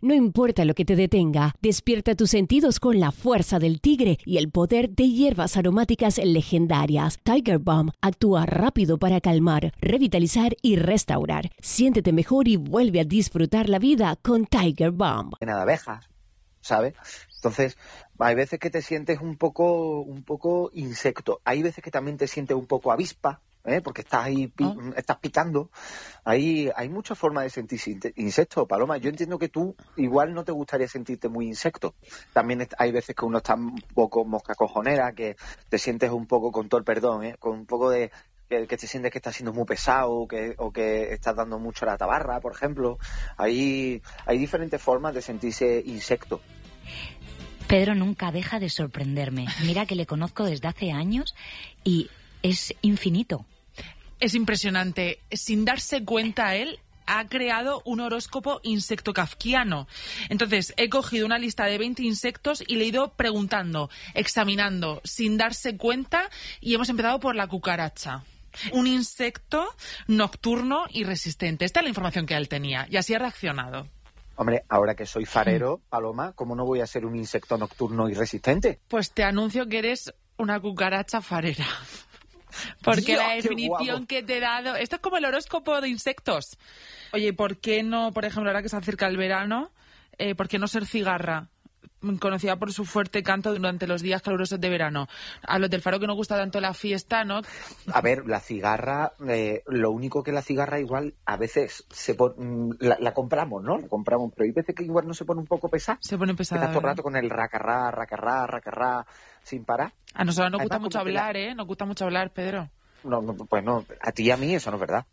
No importa lo que te detenga, despierta tus sentidos con la fuerza del tigre y el poder de hierbas aromáticas legendarias. Tiger Balm actúa rápido para calmar, revitalizar y restaurar. Siéntete mejor y vuelve a disfrutar la vida con Tiger Balm. De abejas, ¿sabes? Entonces, hay veces que te sientes un poco insecto. Hay veces que también te sientes un poco avispa, porque estás ahí, estás picando. Hay muchas formas de sentirse insecto, Paloma. Yo entiendo que tú igual no te gustaría sentirte muy insecto. También hay veces que uno está un poco mosca cojonera, que te sientes un poco, con todo el perdón, con un poco de... Que te sientes que estás siendo muy pesado o que estás dando mucho a la tabarra, por ejemplo. Hay diferentes formas de sentirse insecto. Pedro nunca deja de sorprenderme. Mira que le conozco desde hace años y es infinito. Es impresionante. Sin darse cuenta él ha creado un horóscopo insecto-kafkiano. Entonces, he cogido una lista de 20 insectos y le he ido preguntando, examinando, sin darse cuenta, y hemos empezado por la cucaracha. Un insecto nocturno y resistente. Esta es la información que él tenía y así ha reaccionado. Hombre, ahora que soy farero, Paloma, ¿cómo no voy a ser un insecto nocturno y resistente? Pues te anuncio que eres una cucaracha farera. Porque Dios, la definición que te he dado... Esto es como el horóscopo de insectos. Oye, ¿por qué no, por ejemplo, ahora que se acerca el verano, por qué no ser cigarra? Conocida por su fuerte canto durante los días calurosos de verano. A los del Faro que nos gusta tanto la fiesta, ¿no? A ver, la cigarra, lo único que la cigarra igual a veces la compramos, ¿no? La compramos, pero hay veces que igual no se pone un poco pesada. Se pone pesada. Estás todo el rato con el racarrá, sin parar. A nosotros nos gusta mucho hablar, Nos gusta mucho hablar, Pedro. No, pues no, a ti y a mí eso no es verdad.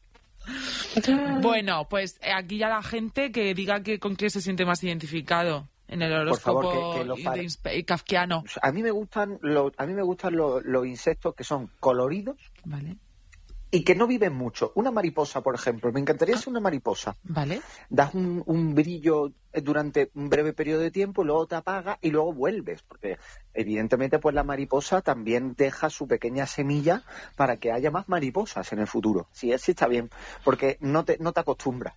Bueno, pues aquí ya la gente que diga que con qué se siente más identificado en el horóscopo kafkiano. A mí me gustan los insectos que son coloridos, vale, y que no viven mucho. Una mariposa, por ejemplo, me encantaría ser una mariposa. Vale. Das un brillo durante un breve periodo de tiempo, luego te apagas y luego vuelves, porque evidentemente pues la mariposa también deja su pequeña semilla para que haya más mariposas en el futuro. Sí, está bien, porque no te acostumbras.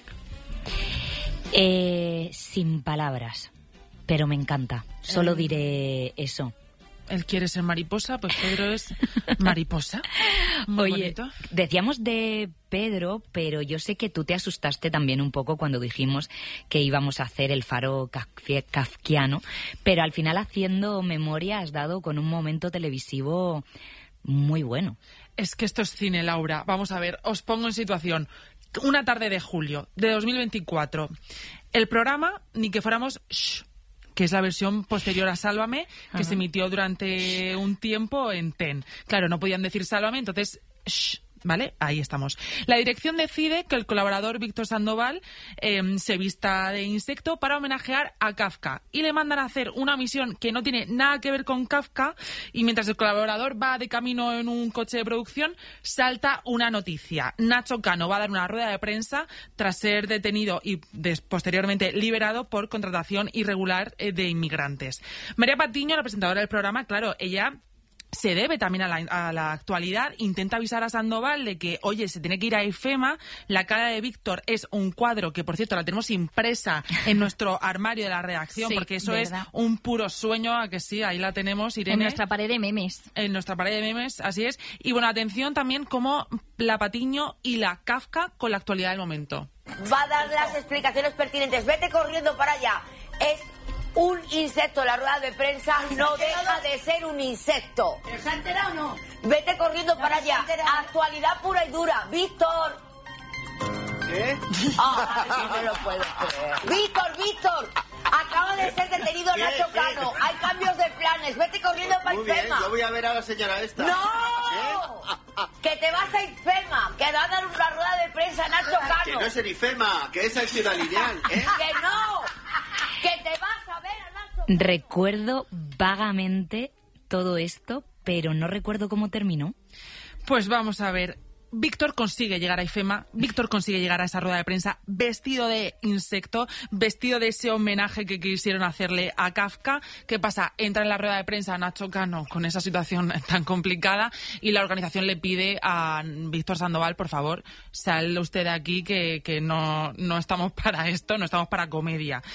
Sin palabras, pero me encanta. Solo diré eso. Él quiere ser mariposa, pues Pedro es mariposa. Muy Oye, bonito. Decíamos de Pedro, pero yo sé que tú te asustaste también un poco cuando dijimos que íbamos a hacer el Faro kafkiano, pero al final, haciendo memoria, has dado con un momento televisivo muy bueno. Es que esto es cine, Laura. Vamos a ver, os pongo en situación. Una tarde de julio de 2024. El programa, ni que fuéramos... que es la versión posterior a Sálvame, que se emitió durante un tiempo en TEN. Claro, no podían decir Sálvame, entonces... ¿Vale? Ahí estamos. La dirección decide que el colaborador Víctor Sandoval se vista de insecto para homenajear a Kafka. Y le mandan a hacer una misión que no tiene nada que ver con Kafka. Y mientras el colaborador va de camino en un coche de producción, salta una noticia. Nacho Cano va a dar una rueda de prensa tras ser detenido y posteriormente liberado por contratación irregular de inmigrantes. María Patiño, la presentadora del programa, claro, ella... se debe también a la actualidad, intenta avisar a Sandoval de que, oye, se tiene que ir a IFEMA, la cara de Víctor es un cuadro que, por cierto, la tenemos impresa en nuestro armario de la redacción, sí, porque eso ¿verdad? Es un puro sueño, a que sí, ahí la tenemos, Irene. En nuestra pared de memes. En nuestra pared de memes, así es. Y bueno, atención también como la Patiño y la Kafka con la actualidad del momento. Va a dar las explicaciones pertinentes. Vete corriendo para allá. Es un insecto, la rueda de prensa no deja de ser un insecto. ¿Se ha enterado o no? Vete corriendo para allá. Actualidad pura y dura. Víctor. ¿Qué? No lo puedo creer. Víctor. Acaba de ser detenido Nacho Cano. Hay cambios de planes. Vete corriendo para Muy bien, IFEMA. yo voy a ver a la señora esta. ¡No! Que te vas a IFEMA. Que va a dar una rueda de prensa a Nacho Cano. Que no es en IFEMA, que esa es Ciudad Lineal, ¿eh? Que no. Que te vas a ver a Nacho Cano. Recuerdo vagamente todo esto, pero no recuerdo cómo terminó. Pues vamos a ver. Víctor consigue llegar a IFEMA, Víctor consigue llegar a esa rueda de prensa vestido de insecto, vestido de ese homenaje que quisieron hacerle a Kafka. ¿Qué pasa? Entra en la rueda de prensa Nacho Cano con esa situación tan complicada y la organización le pide a Víctor Sandoval, por favor, sal usted de aquí que no estamos para esto, no estamos para comedia.